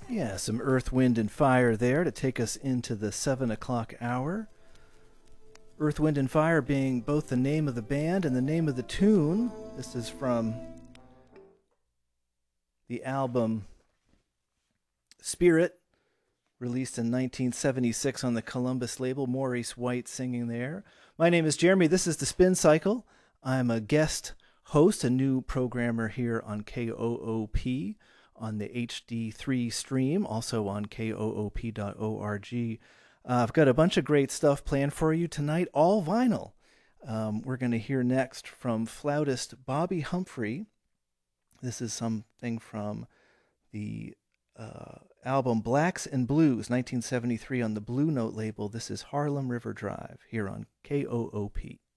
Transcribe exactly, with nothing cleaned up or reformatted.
Yeah, some Earth, Wind, and Fire there to take us into the seven o'clock hour. Earth, Wind, and Fire being both the name of the band and the name of the tune. This is from the album Spirit, released in nineteen seventy-six on the Columbus label. Maurice White singing there. My name is Jeremy. This is the Spin Cycle. I'm a guest host, a new programmer here on K O O P on the H D three stream, also on K O O P dot org. Uh, I've got a bunch of great stuff planned for you tonight, all vinyl. Um, we're going to hear next from flautist Bobby Humphrey. This is something from the uh, album Blacks and Blues, nineteen seventy-three on the Blue Note label. This is Harlem River Drive here on K O O P.